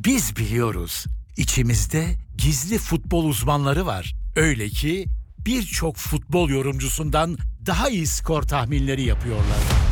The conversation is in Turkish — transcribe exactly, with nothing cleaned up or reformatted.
Biz biliyoruz. İçimizde gizli futbol uzmanları var. Öyle ki birçok futbol yorumcusundan daha iyi skor tahminleri yapıyorlar.